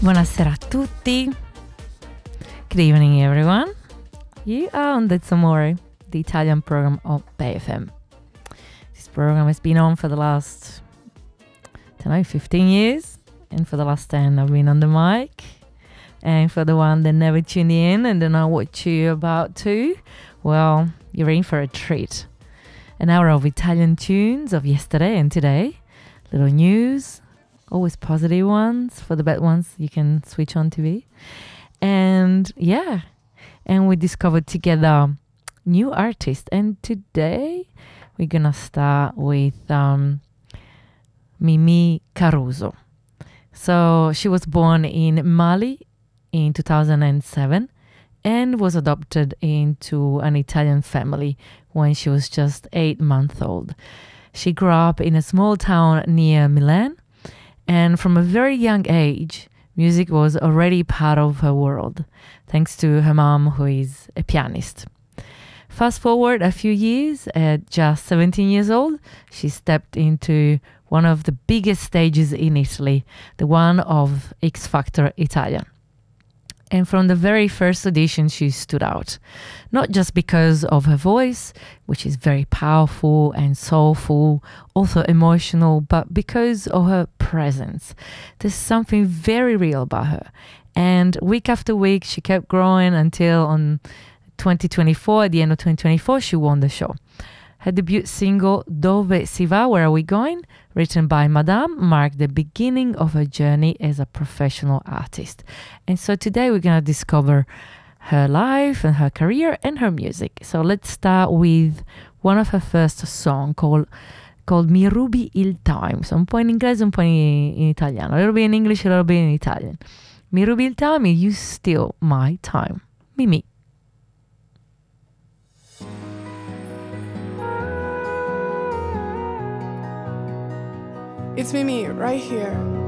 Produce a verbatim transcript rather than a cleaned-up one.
Buonasera a tutti. Good evening, everyone. You are on That's Amore, the Italian program of Bay F M. This program has been on for the last, I don't know, fifteen years. And for the last ten, I've been on the mic. And for the one that never tuned in and don't know what you're about to, well, you're in for a treat. An hour of Italian tunes of yesterday and today. Little news. Always positive ones. For the bad ones, you can switch on T V. And yeah, and we discovered together new artists. And today we're gonna start with um, Mimì Caruso. So she was born in Mali in two thousand seven and was adopted into an Italian family when she was just eight months old. She grew up in a small town near Milan. And from a very young age, music was already part of her world, thanks to her mom, who is a pianist. Fast forward a few years, at just seventeen years old, she stepped into one of the biggest stages in Italy, the one of X Factor Italia. And from the very first audition, she stood out, not just because of her voice, which is very powerful and soulful, also emotional, but because of her presence. There's something very real about her. And week after week, she kept growing until on twenty twenty-four, at the end of twenty twenty-four, she won the show. Her debut single, Dove si va, Where Are We Going?, written by Madame, marked the beginning of her journey as a professional artist. And so today we're going to discover her life and her career and her music. So let's start with one of her first songs called, called Mi rubi il time. So un po' in inglese, un po' in, in italiano. A little bit in English, a little bit in Italian. Mi rubi il time, you steal my time. Mimì. It's Mimì right here.